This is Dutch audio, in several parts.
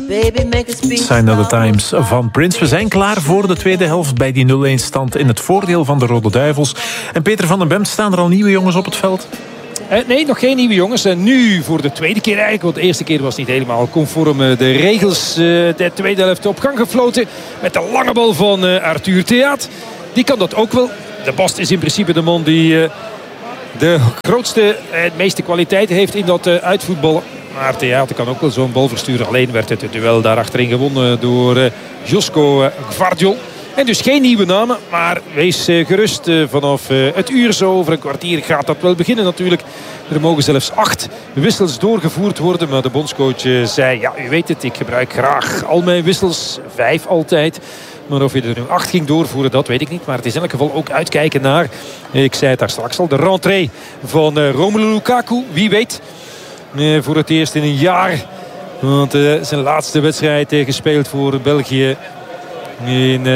Sign of the Times van Prince. We zijn klaar voor de tweede helft bij die 0-1 stand in het voordeel van de Rode Duivels. En Peter van den Bemt, staan er al nieuwe jongens op het veld? Nee, nog geen nieuwe jongens. En nu voor de tweede keer eigenlijk. Want de eerste keer was niet helemaal conform de regels. De tweede helft op gang gefloten. Met de lange bal van Arthur Theaat. Die kan dat ook wel. De Bast is in principe de man die de grootste en meeste kwaliteit heeft in dat uitvoetballen. Maar Theaat kan ook wel zo'n bal versturen. Alleen werd het duel daar achterin gewonnen door Josko Gvardiol. En dus geen nieuwe namen, maar wees gerust. Vanaf het uur zo, over een kwartier gaat dat wel beginnen natuurlijk. Er mogen zelfs 8 wissels doorgevoerd worden. Maar de bondscoach zei, ja, u weet het, ik gebruik graag al mijn wissels. 5 altijd. Maar of je er nu 8 ging doorvoeren, dat weet ik niet. Maar het is in elk geval ook uitkijken naar, ik zei het daar straks al, de rentrée van Romelu Lukaku. Wie weet, voor het eerst in een jaar. Want zijn laatste wedstrijd gespeeld voor België in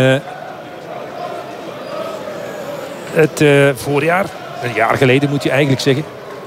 het voorjaar. Een jaar geleden moet je eigenlijk zeggen.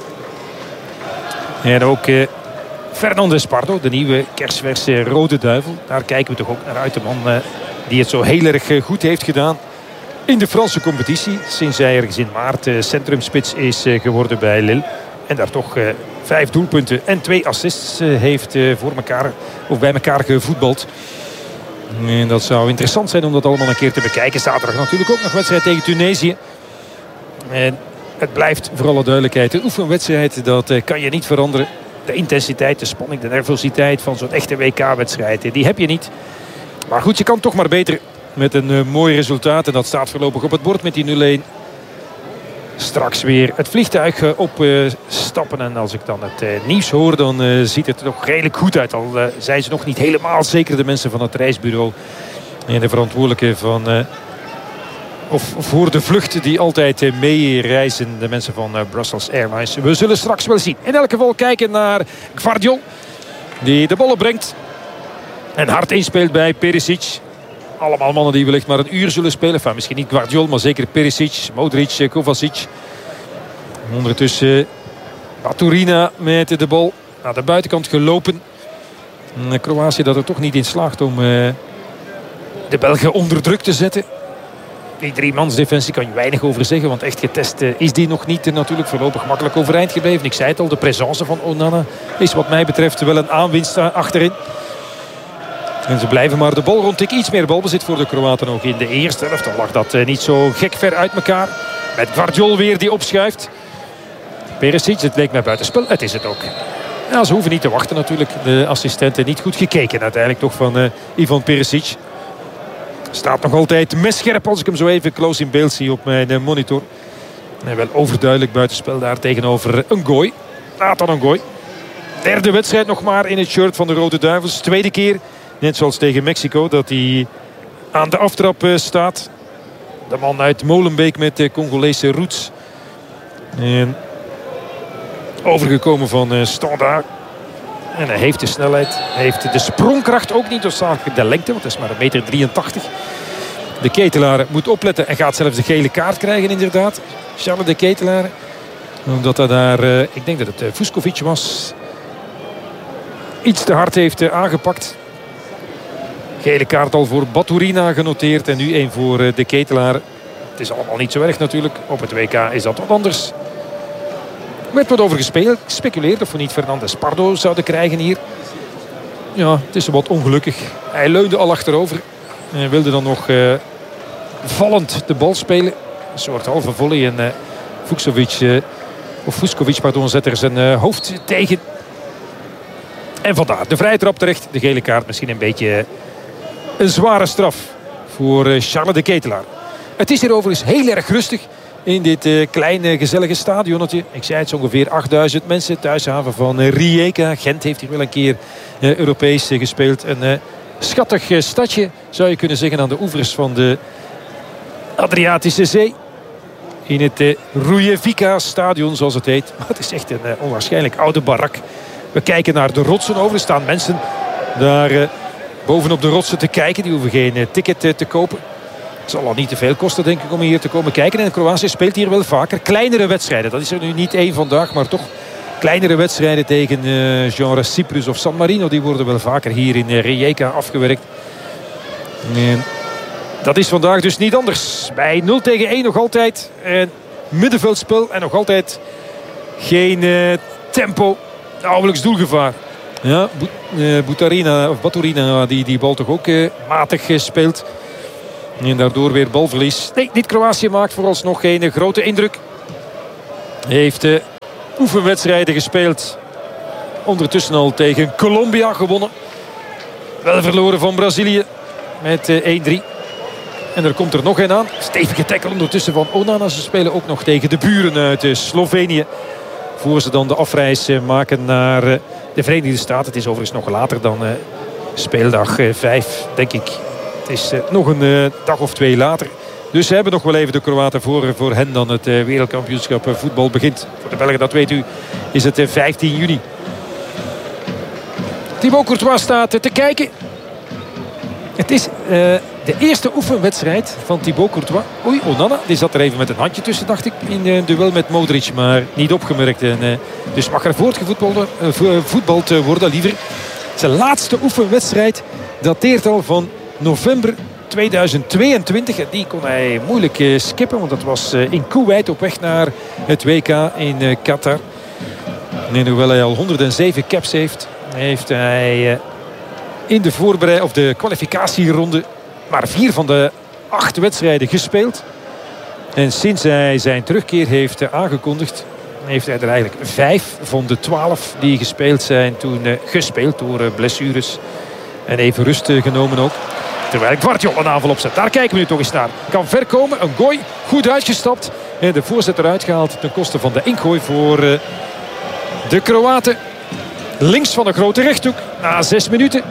En ook Fernandes Pardo, de nieuwe kersverse Rode Duivel. Daar kijken we toch ook naar uit. De man die het zo heel erg goed heeft gedaan in de Franse competitie. Sinds hij ergens in maart centrumspits is geworden bij Lille. En daar toch 5 doelpunten en 2 assists heeft voor elkaar, of bij elkaar gevoetbald. En dat zou interessant zijn om dat allemaal een keer te bekijken. Zaterdag natuurlijk ook nog wedstrijd tegen Tunesië. En het blijft voor alle duidelijkheid een oefenwedstrijd. Dat kan je niet veranderen. De intensiteit, de spanning, de nervositeit van zo'n echte WK-wedstrijd, die heb je niet. Maar goed, je kan toch maar beter met een mooi resultaat. En dat staat voorlopig op het bord met die 0-1. Straks weer het vliegtuig opstappen. En als ik dan het nieuws hoor, dan ziet het er nog redelijk goed uit. Al zijn ze nog niet helemaal zeker, de mensen van het reisbureau. En de verantwoordelijke van, of voor de vluchten die altijd meereizen. De mensen van Brussels Airlines. We zullen straks wel zien. In elk geval kijken naar Gvardiol. Die de ballen brengt. En hard inspeelt bij Perisic. Allemaal mannen die wellicht maar een uur zullen spelen. Enfin, misschien niet Gvardiol, maar zeker Perisic, Modric, Kovacic. Ondertussen Baturina met de bal naar de buitenkant gelopen. Kroatië dat er toch niet in slaagt om de Belgen onder druk te zetten. Die 3-mansdefensie kan je weinig over zeggen. Want echt getest is die nog niet natuurlijk voorlopig makkelijk overeind gebleven. Ik zei het al, de présence van Onana is wat mij betreft wel een aanwinst achterin. En ze blijven maar de bal rondtikken. Iets meer balbezit voor de Kroaten ook in de eerste helft. Dan lag dat niet zo gek ver uit elkaar. Met Gvardiol weer die opschuift. Perisic, het leek mij buitenspel. Het is het ook. Ja, ze hoeven niet te wachten natuurlijk. De assistenten niet goed gekeken uiteindelijk toch van Ivan Perisic. Staat nog altijd messcherp als ik hem zo even close in beeld zie op mijn monitor. En wel overduidelijk buitenspel daar tegenover Ngoy. Nathan Ngoy. Derde wedstrijd nog maar in het shirt van de Rode Duivels. Tweede keer, net zoals tegen Mexico, dat hij aan de aftrap staat. De man uit Molenbeek met de Congolese roots. En overgekomen van Standaard. En hij heeft de snelheid, heeft de sprongkracht ook niet, doodzakelijk de lengte, want dat is maar 1,83 meter. De Ketelaar moet opletten en gaat zelfs de gele kaart krijgen inderdaad. Charles de Ketelaar. Omdat hij daar, ik denk dat het Vuskovic was, iets te hard heeft aangepakt. Gele kaart al voor Baturina genoteerd en nu één voor de Ketelaar. Het is allemaal niet zo erg natuurlijk. Op het WK is dat wat anders. Er werd wat over gespeculeerd of we niet Fernandes Pardo zouden krijgen hier. Ja, het is wat ongelukkig. Hij leunde al achterover. En wilde dan nog vallend de bal spelen. Een soort halve volley. En Vuskovic zet er zijn hoofd tegen. En vandaar de vrije trap terecht. De gele kaart misschien een beetje een zware straf voor Charles de Ketelaar. Het is hier overigens heel erg rustig in dit kleine gezellige stadionnetje. Ik zei het, zo ongeveer 8000 mensen. Thuishaven van Rijeka. Gent heeft hier wel een keer Europees gespeeld. Een schattig stadje zou je kunnen zeggen aan de oevers van de Adriatische Zee. In het Rujevica stadion zoals het heet. Maar het is echt een onwaarschijnlijk oude barak. We kijken naar de rotsen over. Er staan mensen daar bovenop de rotsen te kijken. Die hoeven geen ticket te kopen. Het zal al niet te veel kosten denk ik om hier te komen kijken. En Kroatië speelt hier wel vaker kleinere wedstrijden. Dat is er nu niet één vandaag, maar toch kleinere wedstrijden tegen genre Cyprus of San Marino, die worden wel vaker hier in Rijeka afgewerkt. En dat is vandaag dus niet anders. Bij 0-1 nog altijd middenveldspel en nog altijd geen tempo. Nauwelijks doelgevaar. Ja, Baturina die bal toch ook matig speelt. En daardoor weer balverlies. Nee, dit Kroatië maakt vooralsnog geen grote indruk. Heeft oefenwedstrijden gespeeld. Ondertussen al tegen Colombia gewonnen. Wel verloren van Brazilië met 1-3. En er komt er nog een aan. Stevige tackle ondertussen van Onana. Ze spelen ook nog tegen de buren uit Slovenië. Voor ze dan de afreis maken naar de Verenigde Staten. Het is overigens nog later dan speeldag 5, denk ik. Het is nog een dag of 2 later. Dus ze hebben nog wel even de Kroaten voor hen dan het wereldkampioenschap voetbal begint. Voor de Belgen, dat weet u, is het 15 juni. Thibaut Courtois staat te kijken. Het is de eerste oefenwedstrijd van Thibaut Courtois. Oei, Onana, die zat er even met een handje tussen, dacht ik. In een duel met Modric, maar niet opgemerkt. En, dus mag er voortgevoetbald worden, liever. Zijn laatste oefenwedstrijd dateert al van november 2022. En die kon hij moeilijk skippen, want dat was in Kuwait op weg naar het WK in Qatar. En hoewel hij al 107 caps heeft hij in de kwalificatieronde maar 4 van de 8 wedstrijden gespeeld. En sinds hij zijn terugkeer heeft aangekondigd, heeft hij er eigenlijk 5 van de 12 die gespeeld zijn toen gespeeld door blessures. En even rust genomen ook. Terwijl Gvardiol een aanval opzet. Daar kijken we nu toch eens naar. Kan ver komen. Een gooi. Goed uitgestapt. En de voorzet eruit gehaald ten koste van de ingooi voor de Kroaten. Links van de grote rechthoek. Na 6 minuten.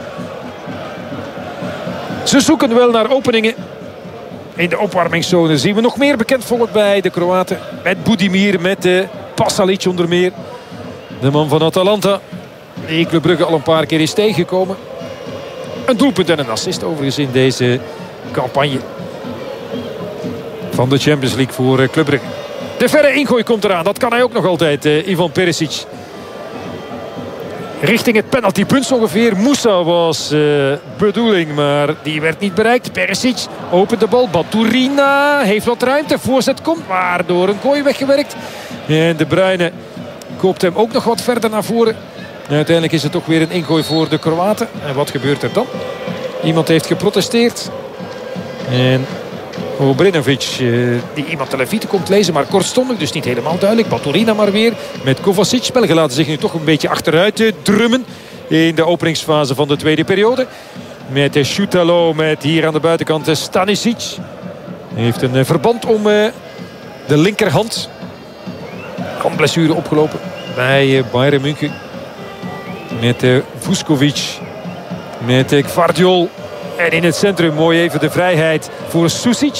Ze zoeken wel naar openingen. In de opwarmingszone zien we nog meer bekend volk bij de Kroaten. Met Budimir, met Pasalic onder meer. De man van Atalanta. Die Club Brugge al een paar keer is tegengekomen. Een doelpunt en een assist overigens in deze campagne van de Champions League voor Club Brugge. De verre ingooi komt eraan. Dat kan hij ook nog altijd, Ivan Perisic. Richting het penaltypunt ongeveer. Moussa was bedoeling, maar die werd niet bereikt. Perisic opent de bal. Baturina heeft wat ruimte. Voorzet komt, maar door een gooi weggewerkt. En De Bruyne koopt hem ook nog wat verder naar voren. Uiteindelijk is het toch weer een ingooi voor de Kroaten. En wat gebeurt er dan? Iemand heeft geprotesteerd. En Obrenovic, die iemand de Levite komt lezen, maar kortstondig, dus niet helemaal duidelijk. Baturina maar weer met Kovacic. Belgen laten zich nu toch een beetje achteruit drummen in de openingsfase van de tweede periode. Met Šutalo, met hier aan de buitenkant Stanisic. Hij heeft een verband om de linkerhand. Kan blessure opgelopen bij Bayern München. Met Vuskovic. Met Gvardiol. En in het centrum mooi even de vrijheid voor Susic.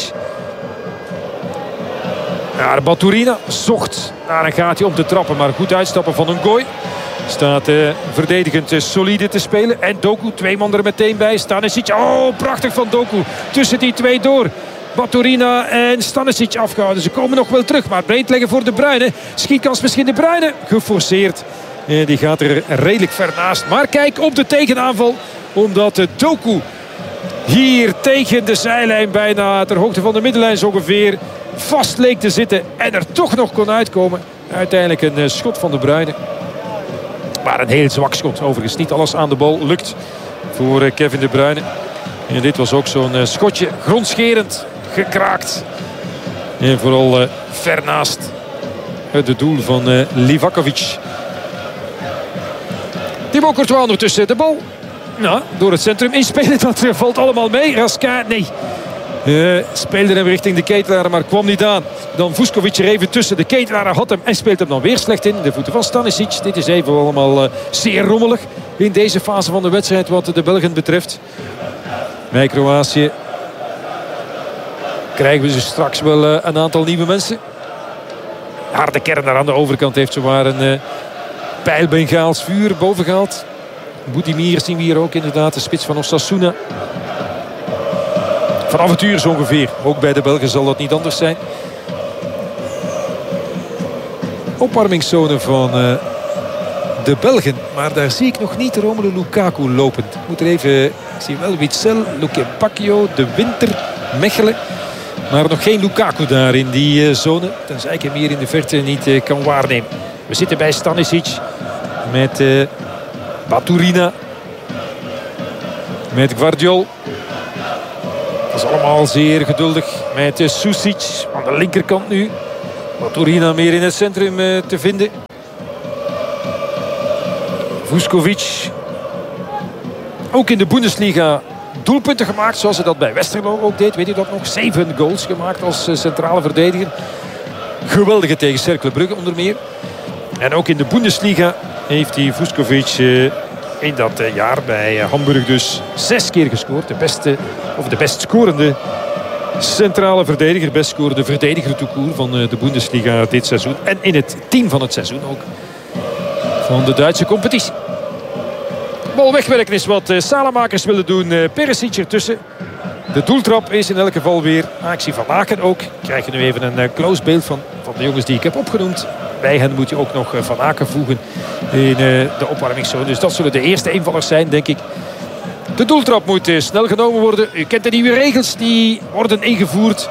Ja, Baturina zocht naar een gaatje om te trappen. Maar goed uitstappen van een gooi. Staat verdedigend solide te spelen. En Doku, 2 man er meteen bij. Stanisic, oh prachtig van Doku. Tussen die 2 door. Baturina en Stanisic afgehouden. Ze komen nog wel terug. Maar breed leggen voor De Bruyne. Schietkans misschien De Bruyne. Geforceerd. Die gaat er redelijk ver naast. Maar kijk op de tegenaanval. Omdat Doku hier tegen de zijlijn bijna ter hoogte van de middenlijn zo ongeveer vast leek te zitten. En er toch nog kon uitkomen. Uiteindelijk een schot van De Bruyne. Maar een heel zwak schot. Overigens niet alles aan de bal lukt voor Kevin De Bruyne. En dit was ook zo'n schotje. Grondscherend gekraakt. En vooral ver naast het doel van Livakovic. Thibaut Courtois ondertussen de bal. Nou, door het centrum inspelen. Dat valt allemaal mee. Raskin, nee. Speelde hem richting de ketelaar, maar kwam niet aan. Dan Vuskovic er even tussen. De ketelaar had hem en speelt hem dan weer slecht in. De voeten van Stanisic. Dit is even allemaal zeer rommelig in deze fase van de wedstrijd wat de Belgen betreft. Bij Kroatië krijgen we dus straks wel een aantal nieuwe mensen. Harde kern daar aan de overkant heeft zowaar een pijl Bengaals vuur boven gehaald. Budimir zien we hier ook inderdaad. De spits van Osasuna. Van avontuur zo ongeveer. Ook bij de Belgen zal dat niet anders zijn. Opwarmingszone van de Belgen. Maar daar zie ik nog niet Romelu Lukaku lopen. Ik moet er even... Ik zie wel Witsel, Luke Bacchio, De Winter, Mechelen. Maar nog geen Lukaku daar in die zone. Tenzij ik hem hier in de verte niet kan waarnemen. We zitten bij Stanisic. Met Baturina. Met Gvardiol. Dat is allemaal zeer geduldig. Met Susic aan de linkerkant nu. Baturina meer in het centrum te vinden. Vuskovic. Ook in de Bundesliga doelpunten gemaakt. Zoals hij dat bij Westerlo ook deed. Weet u dat nog? 7 goals gemaakt als centrale verdediger. Geweldige tegen Cercle Brugge onder meer. En ook in de Bundesliga heeft hij Vuskovic in dat jaar bij Hamburg dus 6 keer gescoord. De best scorende centrale verdediger. Best scorende verdediger tout court van de Bundesliga dit seizoen. En in het team van het seizoen ook. Van de Duitse competitie. Bal wegwerken is wat Salamakers willen doen. Perisic ertussen. De doeltrap is in elk geval weer actie van Aken ook. We krijgen nu even een close beeld van de jongens die ik heb opgenoemd. Bij hen moet je ook nog Van Aken voegen in de opwarmingszone. Dus dat zullen de eerste invallers zijn, denk ik. De doeltrap moet snel genomen worden. U kent de nieuwe regels. Die worden ingevoerd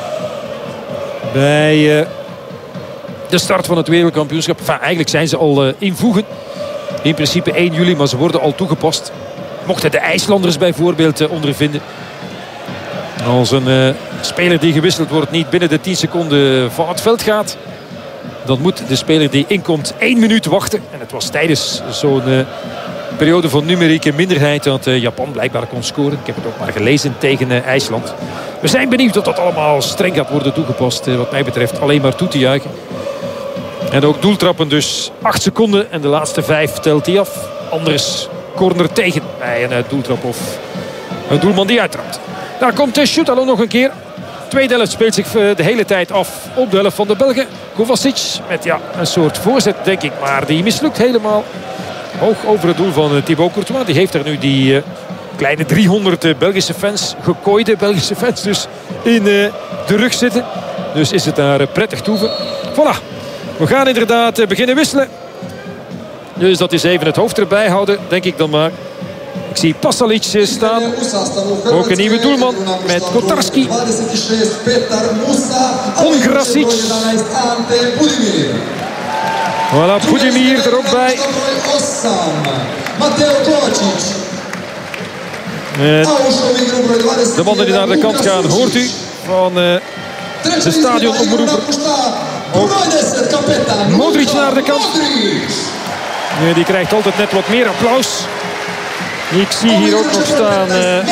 bij de start van het wereldkampioenschap. Enfin, eigenlijk zijn ze al invoegen. In principe 1 juli, maar ze worden al toegepast. Mochten de IJslanders bijvoorbeeld ondervinden. Als een speler die gewisseld wordt niet binnen de 10 seconden van het veld gaat, dan moet de speler die inkomt 1 minuut wachten. En het was tijdens zo'n periode van numerieke minderheid dat Japan blijkbaar kon scoren. Ik heb het ook maar gelezen tegen IJsland. We zijn benieuwd dat dat allemaal streng gaat worden toegepast. Wat mij betreft alleen maar toe te juichen. En ook doeltrappen dus 8 seconden. En de laatste 5 telt hij af. Anders corner tegen bij een doeltrap of een doelman die uittrapt. Daar komt Schutalo nog een keer. Tweede helft speelt zich de hele tijd af op de helft van de Belgen. Kovacic met een soort voorzet, denk ik. Maar die mislukt helemaal. Hoog over het doel van Thibaut Courtois. Die heeft er nu die kleine 300 Belgische fans, gekooide Belgische fans dus, in de rug zitten. Dus is het daar prettig toeven. Voilà. We gaan inderdaad beginnen wisselen. Dus dat is even het hoofd erbij houden, denk ik dan maar. Ik zie Pasalic staan. Ook een nieuwe doelman met Kotarski. Ongrasic. Voilà, Budimir er ook bij. De mannen die naar de kant gaan, hoort u van de stadionomroeper. Ook Modric naar de kant. Die krijgt altijd net wat meer applaus. Ik zie hier ook nog staan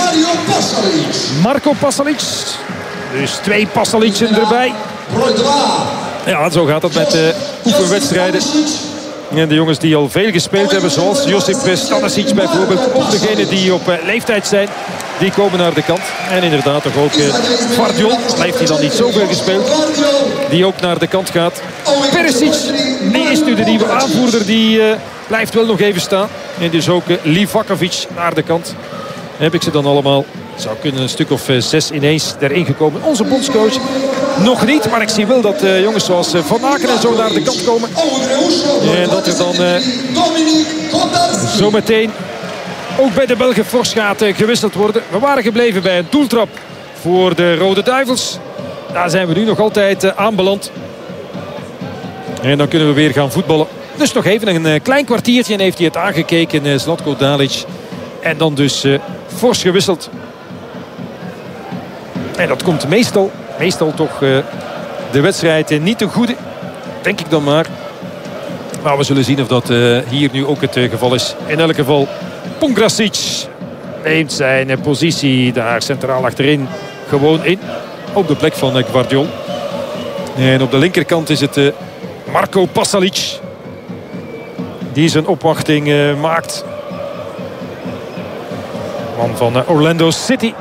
Marco Pasalic. Dus 2 Pasalic'en erbij. Ja, zo gaat het met de oefenwedstrijden. En de jongens die al veel gespeeld hebben, zoals Josip Stanisic bijvoorbeeld. Of degenen die op leeftijd zijn, die komen naar de kant. En inderdaad toch ook Gvardiol, heeft hij dan niet zoveel gespeeld, die ook naar de kant gaat. Perisic, die is nu de nieuwe aanvoerder, die blijft wel nog even staan. En dus ook Livakovic naar de kant. Heb ik ze dan allemaal. Zou kunnen een stuk of 6 ineens erin gekomen. Onze bondscoach nog niet. Maar ik zie wel dat jongens zoals Van Aken en zo naar de kant komen. En dat er dan zometeen ook bij de Belgen fors gaat gewisseld worden. We waren gebleven bij een doeltrap voor de Rode Duivels. Daar zijn we nu nog altijd aanbeland. En dan kunnen we weer gaan voetballen. Dus nog even een klein kwartiertje en heeft hij het aangekeken, Zlatko Dalic. En dan dus fors gewisseld. En dat komt meestal toch de wedstrijd niet ten goede. Denk ik dan maar. Maar we zullen zien of dat hier nu ook het geval is. In elk geval, Pongrasic neemt zijn positie daar centraal achterin gewoon in. Op de plek van Gvardiol. En op de linkerkant is het Marco Pasalic. Die zijn opwachting maakt. Man van Orlando City.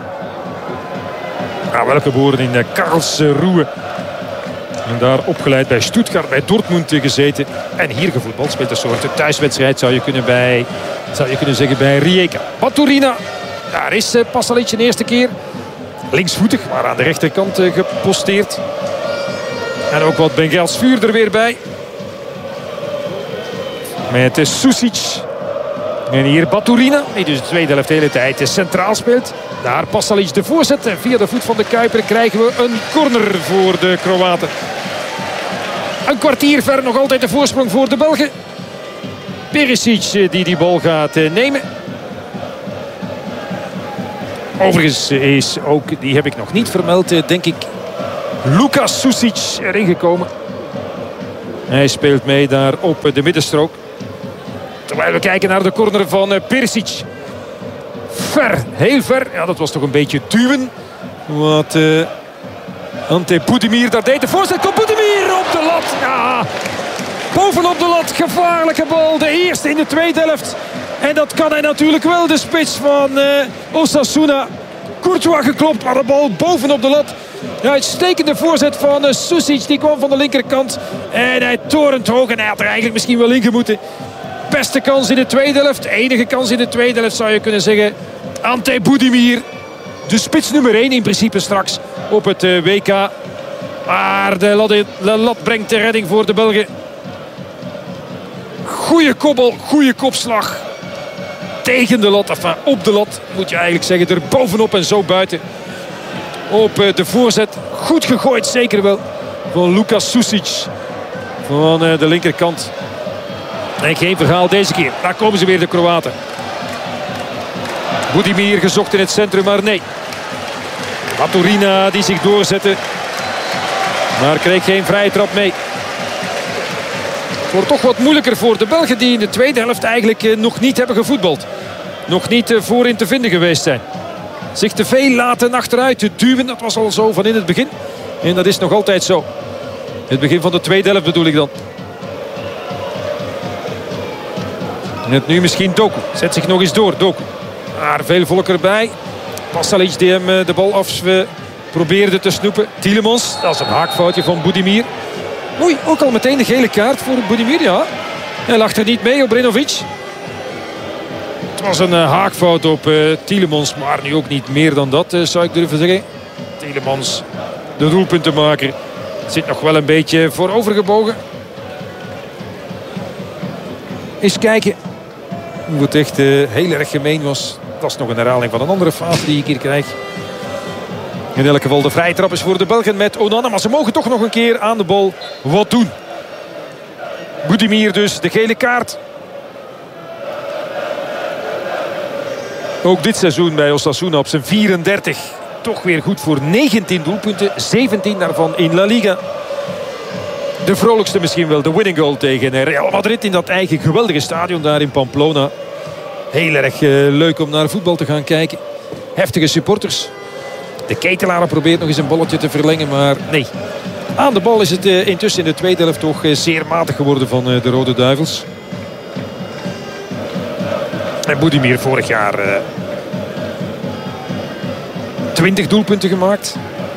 Wel geboren in Karlsruhe. En daar opgeleid bij Stuttgart, bij Dortmund gezeten. En hier gevoetbald. Speelt een soort thuiswedstrijd, zou je kunnen zeggen, bij Rijeka. Baturina. Daar is Pasalic de eerste keer. Linksvoetig, maar aan de rechterkant geposteerd. En ook wat Bengaals vuur er weer bij. Met Susic. En hier Baturina, die dus de tweede helft de hele tijd centraal speelt. Daar Pasalic de voorzet. En via de voet van de Kuiper krijgen we een corner voor de Kroaten. Een kwartier ver, nog altijd de voorsprong voor de Belgen. Perisic die bal gaat nemen. Overigens is ook, die heb ik nog niet vermeld, denk ik, Lukas Susic erin gekomen. Hij speelt mee daar op de middenstrook. Terwijl we kijken naar de corner van Perisic. Ver, heel ver. Ja, dat was toch een beetje duwen. Wat Ante Budimir daar deed. De voorzet komt Budimir op de lat. Ja, bovenop de lat. Gevaarlijke bal. De eerste in de tweede helft. En dat kan hij natuurlijk wel. De spits van Osasuna. Courtois geklopt, maar de bal bovenop de lat. Ja, uitstekende voorzet van Susic. Die kwam van de linkerkant. En hij torent hoog. En hij had er eigenlijk misschien wel in gemoeten. Beste kans in de tweede helft. Enige kans in de tweede helft zou je kunnen zeggen. Ante Budimir. De spits nummer 1 in principe straks op het WK. Maar de lat brengt de redding voor de Belgen. Goeie koppel, goede kopslag. Tegen de lat, enfin op de lat moet je eigenlijk zeggen. Er bovenop en zo buiten. Op de voorzet. Goed gegooid, zeker wel. Van Lukas Susic. Van de linkerkant. En geen verhaal deze keer. Daar komen ze weer, de Kroaten. Budimir gezocht in het centrum, maar nee. Baturina die zich doorzette. Maar kreeg geen vrije trap mee. Het wordt toch wat moeilijker voor de Belgen die in de tweede helft eigenlijk nog niet hebben gevoetbald. Nog niet voorin te vinden geweest zijn. Zich te veel laten achteruit te duwen. Dat was al zo van in het begin. En dat is nog altijd zo. Het begin van de tweede helft bedoel ik dan. Net nu misschien Doku. Zet zich nog eens door. Doku. Maar veel volk erbij. Pasalic die hem de bal af probeerde te snoepen. Tielemans. Dat is een haakfoutje van Budimir. Oei, ook al meteen de gele kaart voor Budimir. Ja. Hij lag er niet mee op Brenovic. Het was een haakfout op Tielemans. Maar nu ook niet meer dan dat zou ik durven zeggen. Tielemans, de doelpuntenmaker, zit nog wel een beetje voorovergebogen. Eens kijken hoe het echt heel erg gemeen was. Dat is nog een herhaling van een andere fase die ik hier krijg. In elk geval de vrije trap is voor de Belgen met Onana. Maar ze mogen toch nog een keer aan de bal wat doen. Budimir dus, de gele kaart. Ook dit seizoen bij Osasuna op zijn 34. Toch weer goed voor 19 doelpunten. 17 daarvan in La Liga. De vrolijkste misschien wel, de winning goal tegen Real Madrid in dat eigen geweldige stadion daar in Pamplona. Heel erg leuk om naar voetbal te gaan kijken. Heftige supporters. De Ketelaar probeert nog eens een balletje te verlengen, maar nee. Aan de bal is het intussen in de tweede helft toch zeer matig geworden van de Rode Duivels. En Budimir vorig jaar 20 doelpunten gemaakt.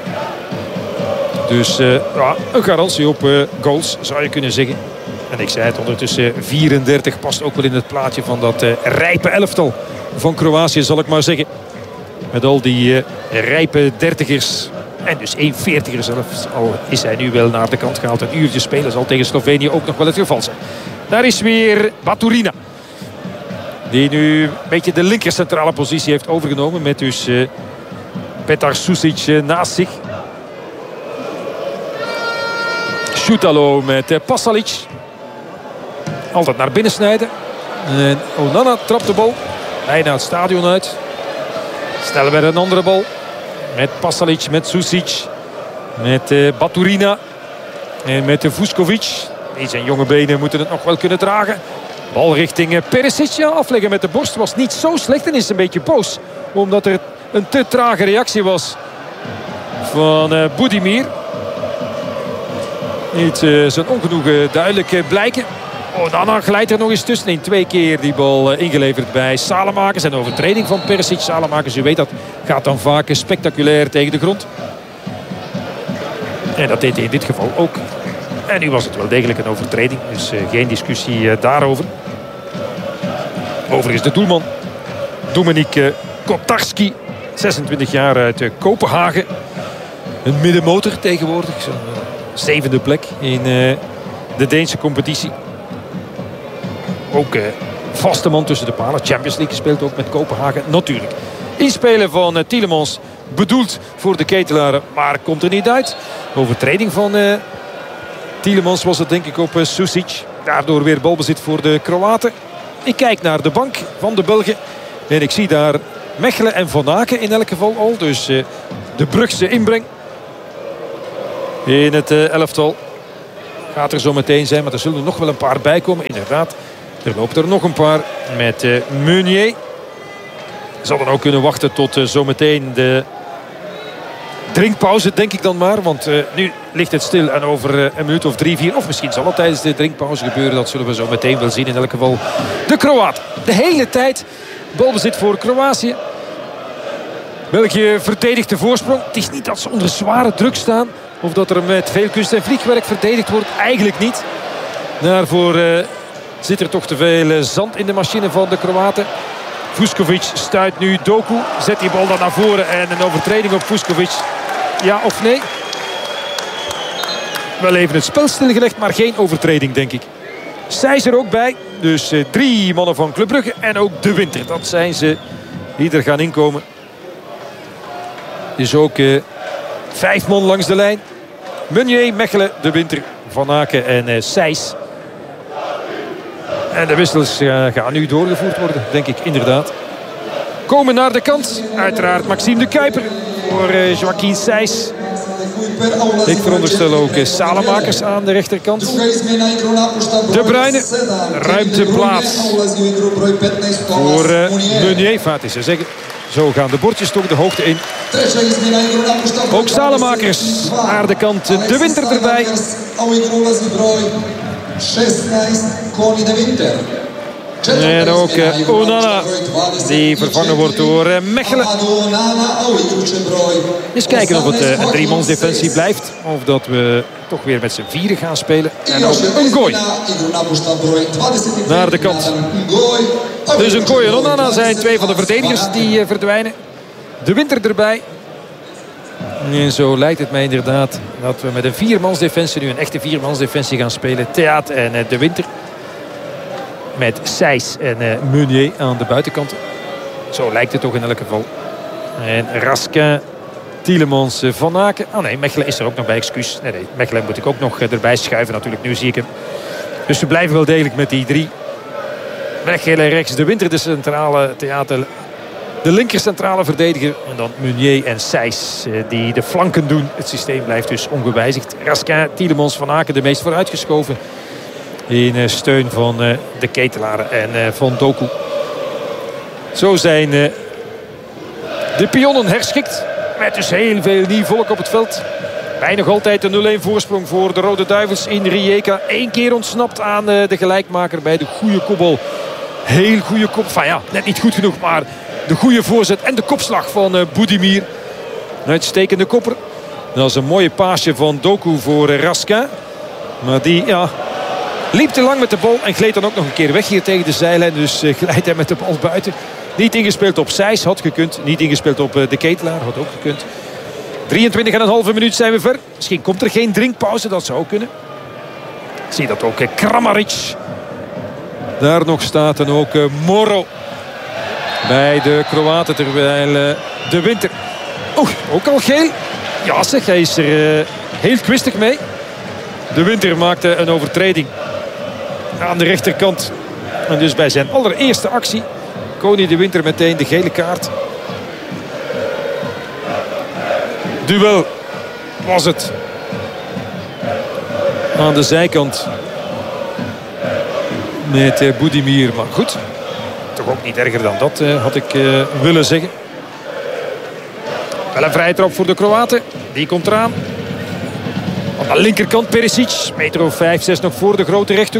Dus ja, een garantie op goals zou je kunnen zeggen. En ik zei het, ondertussen 34 past ook wel in het plaatje van dat rijpe elftal van Kroatië, zal ik maar zeggen. Met al die rijpe dertigers. En dus 1,40er zelfs. Al is hij nu wel naar de kant gehaald. Een uurtje spelen zal tegen Slovenië ook nog wel het geval zijn. Daar is weer Baturina. Die nu een beetje de linker centrale positie heeft overgenomen. Met dus Petar Susic naast zich. Šutalo met Pasalic. Altijd naar binnen snijden. En Onana trapt de bal. Bijna het stadion uit. Stellen we een andere bal. Met Pasalic, met Susic. Met Baturina. En met Vuskovic. Die zijn jonge benen moeten het nog wel kunnen dragen. Bal richting Perisic. Ja, afleggen met de borst was niet zo slecht. En is een beetje boos. Omdat er een te trage reactie was van Budimir. Niet zijn ongenoegen duidelijk blijken. Onana glijdt er nog eens tussen. In 2 keer die bal ingeleverd bij Salamakers. En overtreding van Perisic. Salamakers, u weet dat, gaat dan vaak spectaculair tegen de grond. En dat deed hij in dit geval ook. En nu was het wel degelijk een overtreding. Dus geen discussie daarover. Overigens de doelman Dominik Kotarski. 26 jaar uit Kopenhagen. Een middenmotor tegenwoordig. Zo'n 7e plek in de Deense competitie. Ook vaste man tussen de palen. Champions League gespeeld ook met Kopenhagen natuurlijk. Inspelen van Tielemans bedoeld voor de Ketelaren, maar komt er niet uit. Overtreding van Tielemans was het denk ik op Susic. Daardoor weer balbezit voor de Kroaten. Ik kijk naar de bank van de Belgen. En ik zie daar Mechelen en Van Aken in elk geval al. Dus de Brugse inbreng in het elftal gaat er zo meteen zijn. Maar er zullen er nog wel een paar bij komen. Inderdaad, er lopen er nog een paar met Meunier. Zal dan ook kunnen wachten tot zometeen de drinkpauze, denk ik dan maar. Want nu ligt het stil en over een minuut of 3, 4... of misschien zal het tijdens de drinkpauze gebeuren. Dat zullen we zo meteen wel zien. In elk geval de Kroaat. De hele tijd balbezit voor Kroatië. België verdedigt de voorsprong. Het is niet dat ze onder zware druk staan. Of dat er met veel kunst en vliegwerk verdedigd wordt. Eigenlijk niet. Daarvoor zit er toch te veel zand in de machine van de Kroaten. Vuskovic stuit nu Doku. Zet die bal dan naar voren en een overtreding op Vuskovic. Ja of nee? Wel even het spel stilgelegd, maar geen overtreding denk ik. Sijs er ook bij. Dus 3 mannen van Club Brugge en ook De Winter. Dat zijn ze die er gaan inkomen. Dus ook 5 man langs de lijn. Meunier, Mechelen, De Winter, Van Aken en Sijs. En de wissels gaan nu doorgevoerd worden, denk ik inderdaad. Komen naar de kant. Uiteraard Maxime de Kuiper voor Joaquin Sijs. Ik veronderstel ook Salemakers aan de rechterkant. De Bruyne. Ruimteplaats voor Meunier. Het is te zeggen. Zo gaan de bordjes toch de hoogte in. Ook Salemakers naar de kant. De Winter erbij. En ook Onana, die vervangen wordt door Mechelen. Eens kijken of het een driemansdefensie blijft. Of dat we toch weer met z'n vieren gaan spelen. En ook een gooi naar de kant. Dus een gooi en Onana zijn 2 van de verdedigers die verdwijnen. De Winter erbij. En zo lijkt het mij inderdaad dat we met een 4-mansdefensie nu een echte 4-mansdefensie gaan spelen. Theat en De Winter. Met Sijs en Meunier aan de buitenkant. Zo lijkt het toch in elk geval. En Raskin, Tielemans, Van Aken. Oh nee, Mechelen is er ook nog bij, excuus. Nee, Mechelen moet ik ook nog erbij schuiven natuurlijk. Nu zie ik hem. Dus we blijven wel degelijk met die 3. Mechelen rechts, De Winter de centrale theater. De linker centrale verdediger. En dan Meunier en Sijs die de flanken doen. Het systeem blijft dus ongewijzigd. Raskin, Tielemans, Van Aken de meest vooruitgeschoven. In steun van de Ketelaren en van Doku. Zo zijn de pionnen herschikt. Met dus heel veel nieuw volk op het veld. Bij nog altijd de 0-1 voorsprong voor de Rode Duivels in Rijeka. 1 keer ontsnapt aan de gelijkmaker bij de goede kopbal. Heel goede kop. Van ja, net niet goed genoeg, maar de goede voorzet en de kopslag van Budimir. Een uitstekende kopper. Dat is een mooie paasje van Doku voor Raskin. Maar die, ja, liep te lang met de bal en gleed dan ook nog een keer weg hier tegen de zijlijn. Dus glijdt hij met de bal buiten. Niet ingespeeld op Sijs, had gekund. Niet ingespeeld op de Ketelaar, had ook gekund. 23,5 minuut zijn we ver. Misschien komt er geen drinkpauze, dat zou ook kunnen. Ik zie dat ook Kramaric daar nog staat. En ook Moro bij de Kroaten. Terwijl De Winter... Oeh, ook al geel. Ja zeg, hij is er heel kwistig mee. De Winter maakte een overtreding aan de rechterkant. En dus bij zijn allereerste actie Koning De Winter meteen de gele kaart. Duel was het. Aan de zijkant. Met Budimir. Maar goed. Toch ook niet erger dan dat had ik willen zeggen. Wel een vrije trap voor de Kroaten. Die komt eraan. Aan de linkerkant Perisic. Meter of 5, 6 nog voor de grote rechthoek.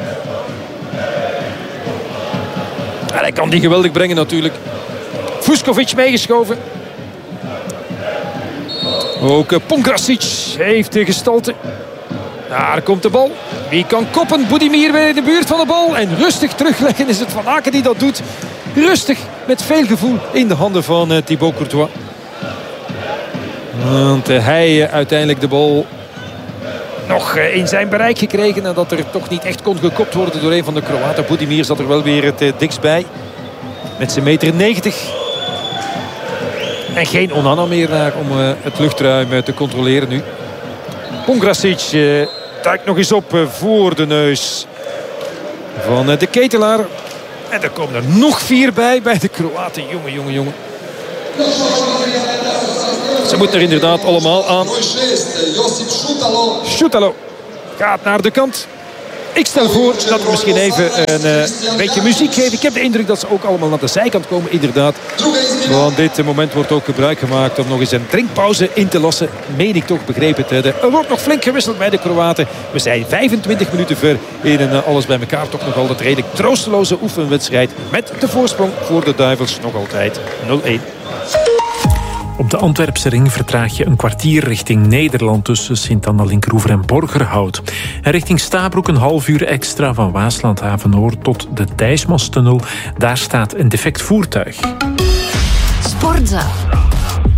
En hij kan die geweldig brengen natuurlijk. Vuskovic meegeschoven. Ook Pongrasic heeft de gestalte. Daar komt de bal. Wie kan koppen? Budimir weer in de buurt van de bal. En rustig terugleggen is het Van Aken die dat doet. Rustig, met veel gevoel in de handen van Thibaut Courtois. Want hij uiteindelijk de bal nog in zijn bereik gekregen. En dat er toch niet echt kon gekopt worden door een van de Kroaten. Budimir zat er wel weer het dikst bij. Met zijn 1,90 meter. En geen Onana meer daar om het luchtruim te controleren nu. Pongracic duikt nog eens op voor de neus van de ketelaar. En er komen er nog 4 bij de Kroaten. Jongen. Ze moeten er inderdaad allemaal aan. Šutalo gaat naar de kant. Ik stel voor dat we misschien even een beetje muziek geven. Ik heb de indruk dat ze ook allemaal naar de zijkant komen, inderdaad. Van dit moment wordt ook gebruik gemaakt om nog eens een drinkpauze in te lassen. Meen ik toch, begrepen te hebben. Er wordt nog flink gewisseld bij de Kroaten. We zijn 25 minuten ver in een alles bij elkaar toch nog altijd redelijk troosteloze oefenwedstrijd. Met de voorsprong voor de Duivels nog altijd 0-1. Op de Antwerpse ring vertraag je een kwartier richting Nederland tussen Sint-Anna-Linkeroever en Borgerhout. En richting Stabroek een half uur extra van Waasland-Haven-Noord tot de Dijsmastunnel. Daar staat een defect voertuig. Sportza.